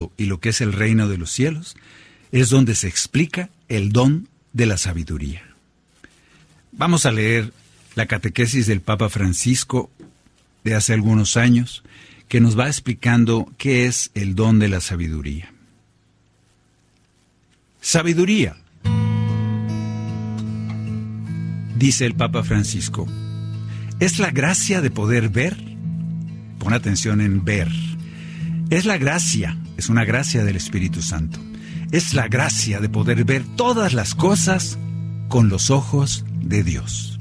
y lo que es el reino de los cielos, es donde se explica el don de la sabiduría. Vamos a leer la catequesis del Papa Francisco de hace algunos años, que nos va explicando qué es el don de la sabiduría. Sabiduría, dice el Papa Francisco, es la gracia de poder ver. Pon atención en ver. Es la gracia, es una gracia del Espíritu Santo. Es la gracia de poder ver todas las cosas con los ojos de Dios.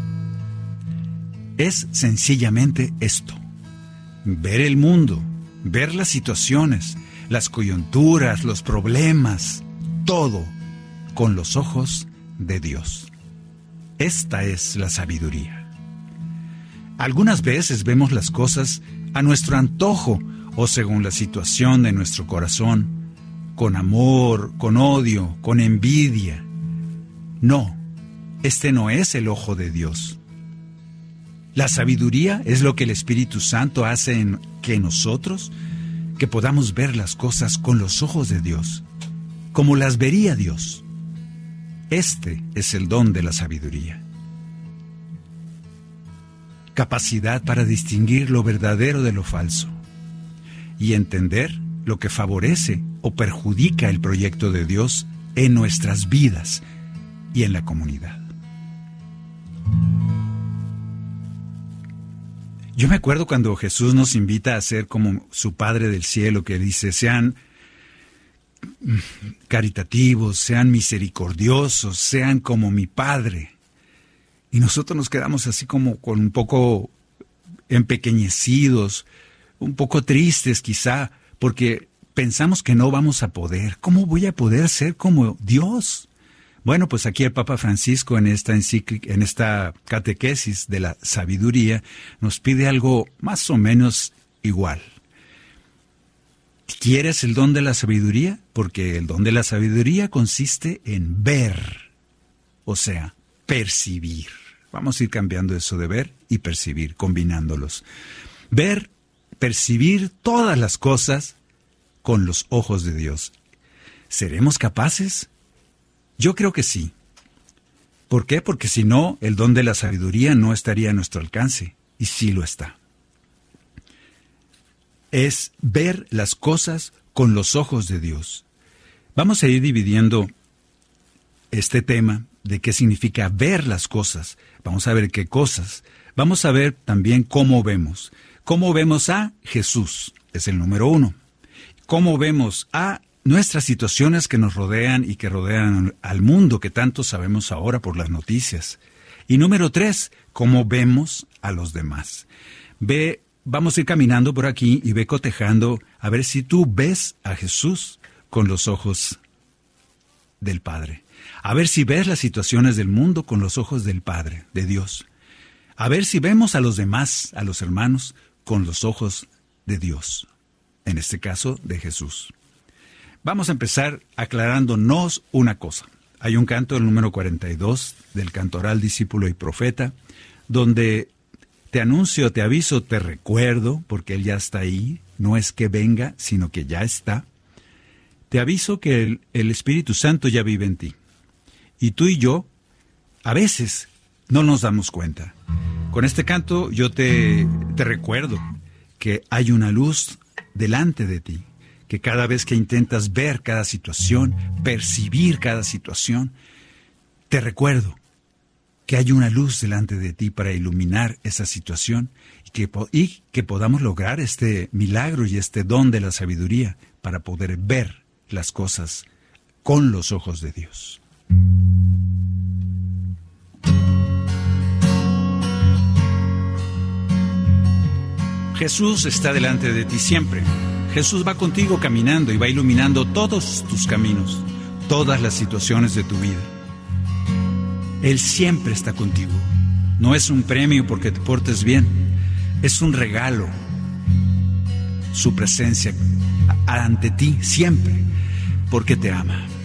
Es sencillamente esto: ver el mundo, ver las situaciones, las coyunturas, los problemas, todo con los ojos de Dios. Esta es la sabiduría. Algunas veces vemos las cosas a nuestro antojo o según la situación de nuestro corazón, con amor, con odio, con envidia. No, este no es el ojo de Dios. La sabiduría es lo que el Espíritu Santo hace en que nosotros, que podamos ver las cosas con los ojos de Dios, como las vería Dios. Este es el don de la sabiduría. Capacidad para distinguir lo verdadero de lo falso y entender lo que favorece o perjudica el proyecto de Dios en nuestras vidas y en la comunidad. Yo me acuerdo cuando Jesús nos invita a ser como su Padre del Cielo, que dice, sean caritativos, sean misericordiosos, sean como mi Padre. Y nosotros nos quedamos así como con un poco empequeñecidos, un poco tristes quizá, porque pensamos que no vamos a poder. ¿Cómo voy a poder ser como Dios? Bueno, pues aquí el Papa Francisco en esta encíclica, en esta catequesis de la sabiduría, nos pide algo más o menos igual. ¿Quieres el don de la sabiduría? Porque el don de la sabiduría consiste en ver, o sea, percibir. Vamos a ir cambiando eso de ver y percibir, combinándolos. Ver, percibir todas las cosas con los ojos de Dios. ¿Seremos capaces? Yo creo que sí. ¿Por qué? Porque si no, el don de la sabiduría no estaría a nuestro alcance, y sí lo está. Es ver las cosas con los ojos de Dios. Vamos a ir dividiendo este tema de qué significa ver las cosas. Vamos a ver qué cosas. Vamos a ver también cómo vemos. Cómo vemos a Jesús, es el número 1. Cómo vemos a nuestras situaciones que nos rodean y que rodean al mundo, que tanto sabemos ahora por las noticias. Y número 3, cómo vemos a los demás. Vamos a ir caminando por aquí y ve cotejando a ver si tú ves a Jesús con los ojos del Padre. A ver si ves las situaciones del mundo con los ojos del Padre, de Dios. A ver si vemos a los demás, a los hermanos, con los ojos de Dios. En este caso, de Jesús. Vamos a empezar aclarándonos una cosa. Hay un canto, el número 42, del cantoral Discípulo y Profeta, donde te anuncio, te aviso, te recuerdo, porque Él ya está ahí, no es que venga, sino que ya está. Te aviso que el Espíritu Santo ya vive en ti. Y tú y yo, a veces, no nos damos cuenta. Con este canto yo te recuerdo que hay una luz delante de ti, que cada vez que intentas ver cada situación, percibir cada situación, te recuerdo que hay una luz delante de ti para iluminar esa situación y que podamos lograr este milagro y este don de la sabiduría para poder ver las cosas con los ojos de Dios. Jesús está delante de ti siempre. Jesús va contigo caminando y va iluminando todos tus caminos, todas las situaciones de tu vida. Él siempre está contigo. No es un premio porque te portes bien, es un regalo. Su presencia ante ti siempre, porque te ama.